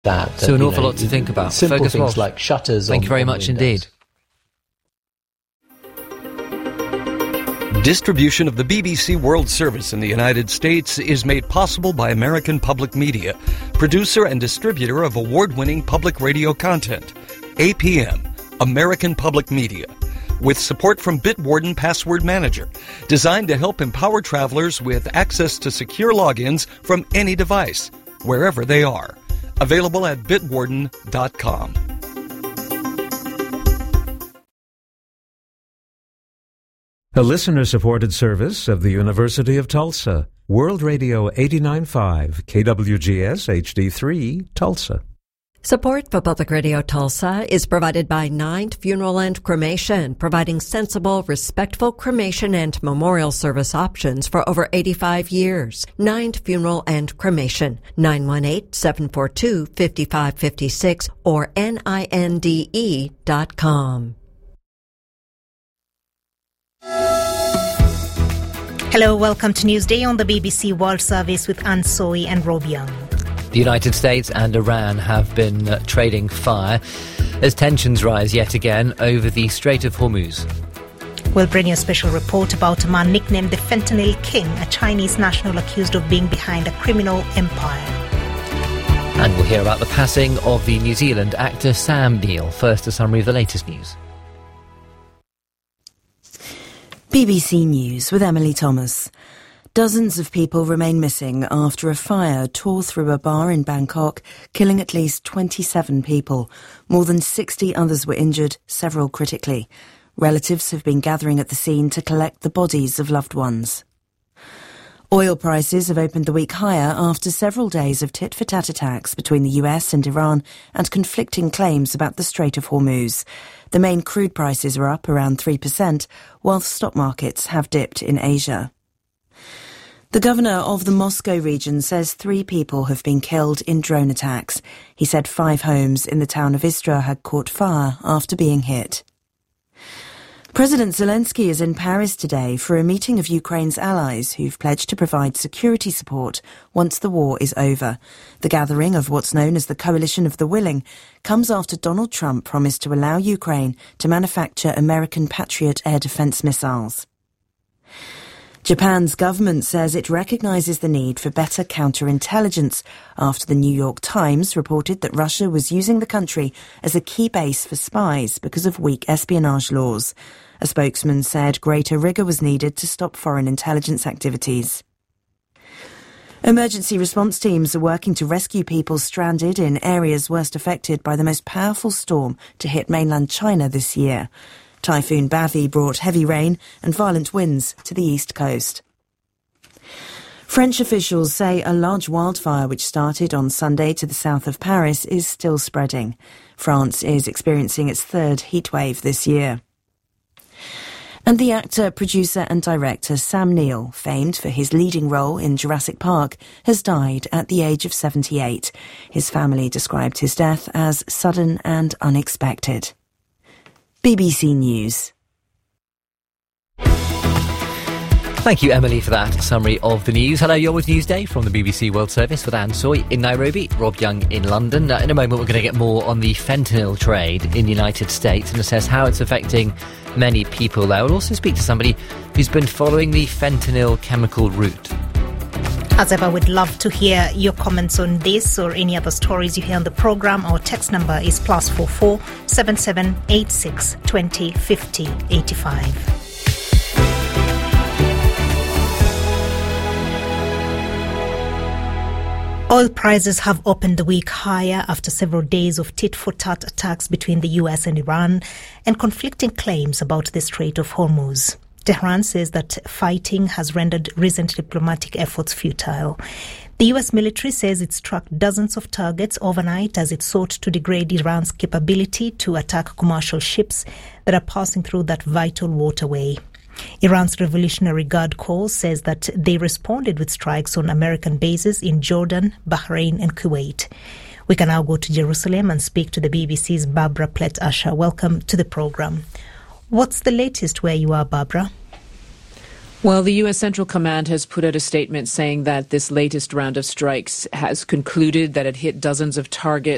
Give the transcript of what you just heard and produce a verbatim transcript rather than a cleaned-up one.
that. So uh, an awful know, lot to think about. Simple Fergus things Walsh, like shutters. Thank on, you very on much windows. indeed. Distribution of the B B C World Service in the United States is made possible by American Public Media, producer and distributor of award-winning public radio content. A P M, American Public Media, with support from Bitwarden Password Manager, designed to help empower travelers with access to secure logins from any device, wherever they are. Available at bitwarden dot com. A listener-supported service of the University of Tulsa. World Radio eighty-nine point five, K W G S H D three, Tulsa. Support for Public Radio Tulsa is provided by Ninth Funeral and Cremation, providing sensible, respectful cremation and memorial service options for over eighty-five years. Ninth Funeral and Cremation, nine one eight, seven four two, five five five six or N I N D E dot com. Hello, welcome to Newsday on the B B C World Service with Anne Soy and Rob Young. The United States and Iran have been uh, trading fire as tensions rise yet again over the Strait of Hormuz. We'll bring you a special report about a man nicknamed the Fentanyl King, a Chinese national accused of being behind a criminal empire. And we'll hear about the passing of the New Zealand actor Sam Neill. First, a summary of the latest news. B B C News with Emily Thomas. Dozens of people remain missing after a fire tore through a bar in Bangkok, killing at least twenty-seven people. More than sixty others were injured, several critically. Relatives have been gathering at the scene to collect the bodies of loved ones. Oil prices have opened the week higher after several days of tit-for-tat attacks between the U S and Iran and conflicting claims about the Strait of Hormuz. The main crude prices are up around three percent, while stock markets have dipped in Asia. The governor of the Moscow region says three people have been killed in drone attacks. He said five homes in the town of Istra had caught fire after being hit. President Zelensky is in Paris today for a meeting of Ukraine's allies who've pledged to provide security support once the war is over. The gathering of what's known as the Coalition of the Willing comes after Donald Trump promised to allow Ukraine to manufacture American Patriot air defense missiles. Japan's government says it recognizes the need for better counterintelligence after the New York Times reported that Russia was using the country as a key base for spies because of weak espionage laws. A spokesman said greater rigor was needed to stop foreign intelligence activities. Emergency response teams are working to rescue people stranded in areas worst affected by the most powerful storm to hit mainland China this year. Typhoon Bavi brought heavy rain and violent winds to the east coast. French officials say a large wildfire which started on Sunday to the south of Paris is still spreading. France is experiencing its third heatwave this year. And the actor, producer and director Sam Neill, famed for his leading role in Jurassic Park, has died at the age of seventy-eight. His family described his death as sudden and unexpected. B B C News. Thank you, Emily, for that summary of the news. Hello, you're with Newsday from the B B C World Service with Anne Soy in Nairobi, Rob Young in London. Uh, in a moment, we're going to get more on the fentanyl trade in the United States and assess how it's affecting many people there. We'll also speak to somebody who's been following the fentanyl chemical route. As ever, we'd love to hear your comments on this or any other stories you hear on the programme. Our text number is plus four four seven seven eight six twenty fifty eighty five. Oil prices have opened the week higher after several days of tit-for-tat attacks between the U S and Iran and conflicting claims about the Strait of Hormuz. Tehran says that fighting has rendered recent diplomatic efforts futile. The U S military says it struck dozens of targets overnight as it sought to degrade Iran's capability to attack commercial ships that are passing through that vital waterway. Iran's Revolutionary Guard Corps says that they responded with strikes on American bases in Jordan, Bahrain and Kuwait. We can now go to Jerusalem and speak to the B B C's Barbara Plett-Usher. Welcome to the programme. What's the latest where you are, Barbara? Well, the U S Central Command has put out a statement saying that this latest round of strikes has concluded that it hit dozens of targets